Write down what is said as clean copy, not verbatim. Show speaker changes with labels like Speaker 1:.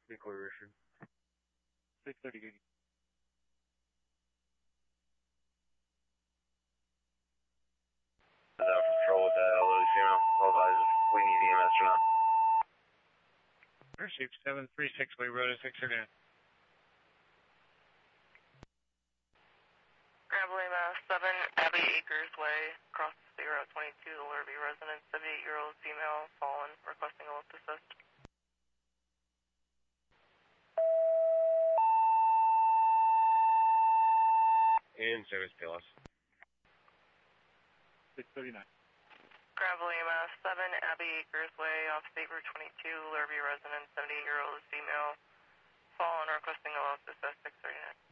Speaker 1: Declaration. 630.
Speaker 2: Patrol with the LO female. All advisors. We need EMS or not.
Speaker 1: Pursuit 736, Way Road at 639.
Speaker 3: Gravelly Mass 7, Abbey Acres Way, across the Route 22, Lurvy resident, 78-year-old female, fallen, requesting a lift assist.
Speaker 2: In service, PLS.
Speaker 1: 639.
Speaker 3: Gravelly Mass 7, Abbey Acres Way, off State Route 22, Lurvy resident, 78-year-old female, fallen, requesting a lift assist, 639.